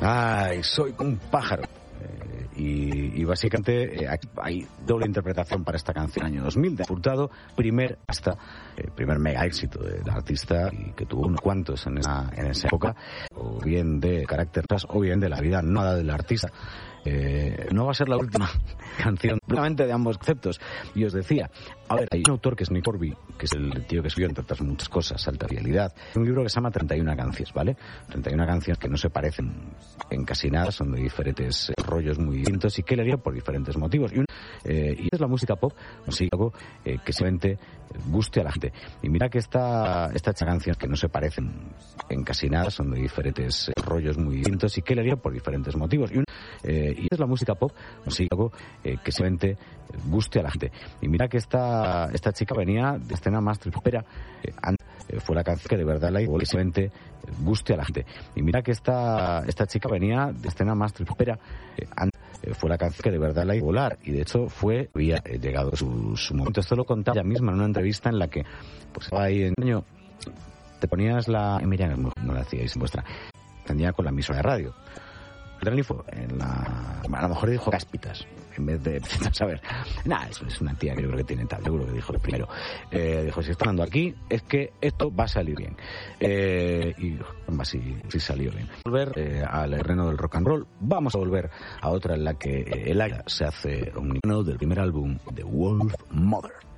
Ay, soy un pájaro. Y básicamente hay doble interpretación para esta canción. Año 2000 de Furtado, primer mega éxito del artista, y que tuvo unos cuantos en esa época, o bien de carácter o bien de la vida nada del artista. No va a ser la última canción, puramente de ambos conceptos. Y os decía, a ver, hay un autor que es Nick Horby, que es el tío que escribió, entre otras muchas cosas, Alta Fidelidad, un libro que se llama 31 canciones, ¿vale? 31 canciones que no se parecen en casi nada, son de diferentes rollos muy distintos y que le dio por diferentes motivos. Y es la música pop, así algo que simplemente guste a la gente. Y mira que esta canción que no se parecen en casi nada, son de diferentes rollos muy distintos y que le dio por diferentes motivos. Y es la música pop, así algo que simplemente guste a la gente. Y mira que esta chica venía de escena más tripera. Fue la canción que de verdad la hizo, que simplemente guste a la gente. Y mira que esta chica venía de escena más tripera. Fue la canción que de verdad la hizo volar, y de hecho había llegado su momento. Esto lo contaba ella misma en una entrevista en la que pues ahí en año te ponías mira, no la hacíais en vuestra, tenía con la emisora de radio. A lo mejor dijo cáspitas en vez de saber. Nada, eso es una tía que yo creo que tiene tal, seguro que dijo primero. Dijo, si está hablando aquí, es que esto va a salir bien. Y sí salió bien. Volver al terreno del rock and roll, vamos a volver a otra en la que el se hace un himno del primer álbum de Wolf Mother.